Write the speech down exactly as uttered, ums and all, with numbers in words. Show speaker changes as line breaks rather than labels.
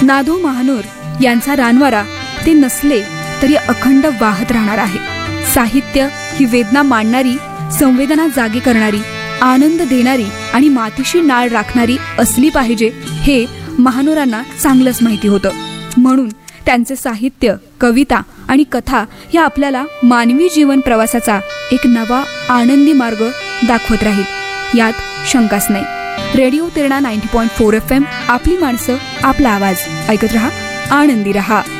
नादो महानोर यांचा रानवारा ते नसले तरी अखंड वाहत राहणार आहे. साहित्य ही वेदना मांडणारी, संवेदना जागी करणारी, आनंद देणारी आणि मातीशी नाळ राखणारी असली पाहिजे हे महानोरांना चांगलंच माहिती होतं. म्हणून त्यांचे साहित्य, कविता आणि कथा या आपल्याला मानवी जीवन प्रवासाचा एक नवा आनंदी मार्ग दाखवत राहील, यात शंकाच नाही. Radio तिरणा ninety point four F M, आपली माणसं, आपला आवाज. ऐकत रहा, आनंदी रहा.